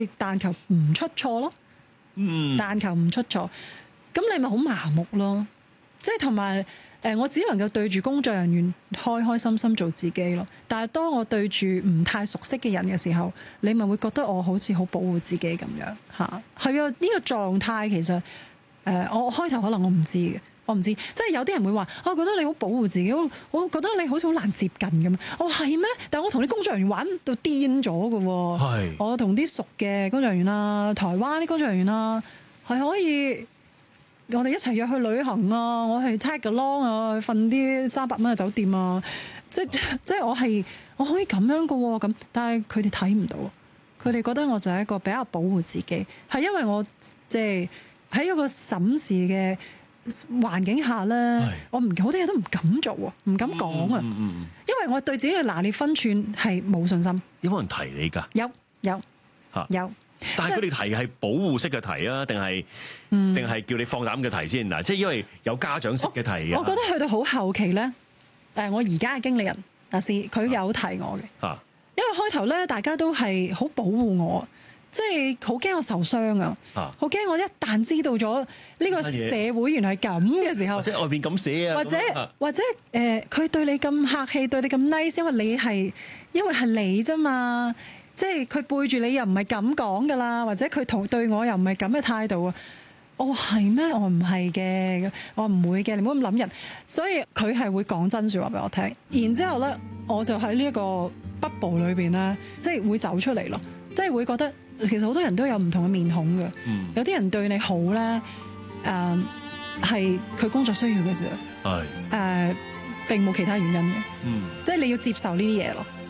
但求唔出錯咯。但求唔出錯，咁你咪好麻木咯。即係同埋我只能夠對住工作人員開開心心做自己咯。但係當我對住唔太熟悉嘅人嘅時候，你咪會覺得我好似好保護自己咁樣嚇。係啊，呢個狀態其實我開頭可能我唔知嘅。我唔知，即係有啲人會話，我覺得你好保護自己，我覺得你好似好難接近咁。我係咩？但係我同啲工作人員玩到癲咗嘅喎。 係。 我同啲熟嘅工作人員啦，台灣啲工作人員啦，係可以我哋一齊約去旅行啊，我係 tag along 啊，瞓啲300蚊嘅酒店啊，即係我可以咁樣嘅喎咁，但係佢哋睇唔到，佢哋覺得我就係一個比較保護自己，係因為我即係喺一個審視嘅環境下咧，我好多嘢都唔敢做喎，唔敢講啊，因為我對自己嘅拿捏分寸係冇信心。 有冇人提你㗎？ 有。 但係佢哋提係保護式嘅提啊，定係叫你放膽嘅提先嗱？即係因為有家長式嘅提嘅。 我覺得去到好後期咧，我而家嘅經理人佢有提我嘅，因為開頭咧大家都係好保護我。即係好驚我受傷啊！好驚我一旦知道咗呢個社會原來係咁嘅時候， 或者外邊咁寫啊， 或者佢對你咁客氣，對你咁 nice，因為係你啫嘛，即係佢背住你又唔係咁講噶啦，或者佢對我又唔係咁嘅態度啊！我係咩？我唔係嘅，我唔會嘅，你唔好咁諗人。所以佢係會講真説話俾我聽，然之後咧我就喺呢一個 bubble 裏邊咧，即係會走出嚟咯，即係會覺得。其實好多人都有唔同嘅面孔嘅，有啲人對你好咧，係佢工作需要嘅啫，並冇其他原因嘅，即係你要接受呢啲嘢咯。